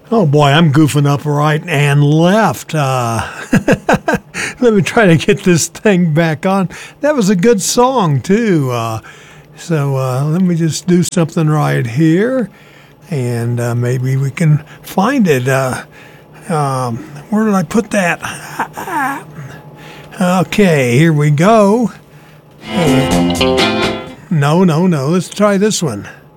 Oh boy, I'm goofing up right and left. Let me try to get this thing back on. That was a good song too. So let me just do something right here, and maybe we can find it. Where did I put that? Okay, here we go. No. Let's try this one.